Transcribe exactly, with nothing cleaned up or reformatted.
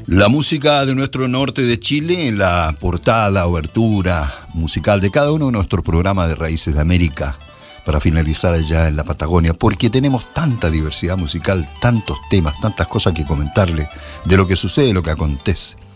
La música de nuestro norte de Chile en la portada, obertura musical de cada uno de nuestros programas de Raíces de América, para finalizar allá en la Patagonia, porque tenemos tanta diversidad musical, tantos temas, tantas cosas que comentarle de lo que sucede, lo que acontece.